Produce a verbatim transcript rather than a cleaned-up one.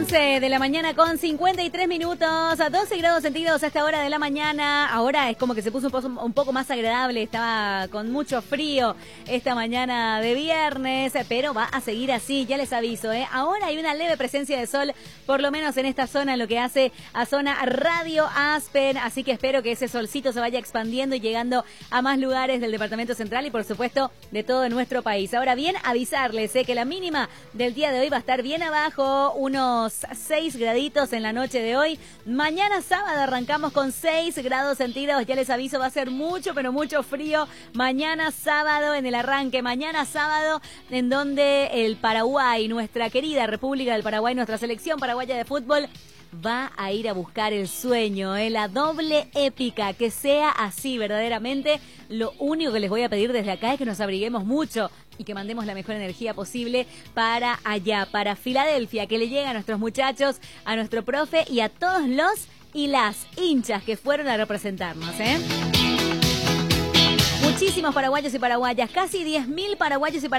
once de la mañana con cincuenta y tres minutos, a doce grados centígrados a esta hora de la mañana. Ahora es como que se puso un poco, un poco más agradable, estaba con mucho frío esta mañana de viernes, pero va a seguir así, ya les aviso, ¿eh? Ahora hay una leve presencia de sol, por lo menos en esta zona, en lo que hace a zona Radio Aspen, así que espero que ese solcito se vaya expandiendo y llegando a más lugares del departamento central y por supuesto de todo nuestro país. Ahora bien, avisarles ¿eh? que la mínima del día de hoy va a estar bien abajo, unos seis graditos en la noche de hoy. Mañana sábado arrancamos con seis grados centígrados, ya les aviso, va a ser mucho, pero mucho frío. Mañana sábado en el arranque, mañana sábado en donde el Paraguay, nuestra querida República del Paraguay, nuestra selección paraguaya de fútbol, va a ir a buscar el sueño, ¿eh? La doble épica, que sea así verdaderamente. Lo único que les voy a pedir desde acá es que nos abriguemos mucho y que mandemos la mejor energía posible para allá, para Filadelfia, que le llegue a nuestros muchachos, a nuestro profe y a todos los y las hinchas que fueron a representarnos, ¿eh? Muchísimos paraguayos y paraguayas, casi diez mil paraguayos y paraguayas